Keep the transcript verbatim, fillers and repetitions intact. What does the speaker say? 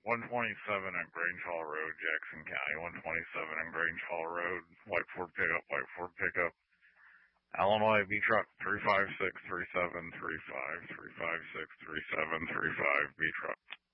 one twenty-seven on Grange Hall Road, Jackson County. one twenty-seven on Grange Hall Road, White Ford pickup, White Ford pickup. Illinois B truck three five six three seven three five, three five six three seven three five B truck.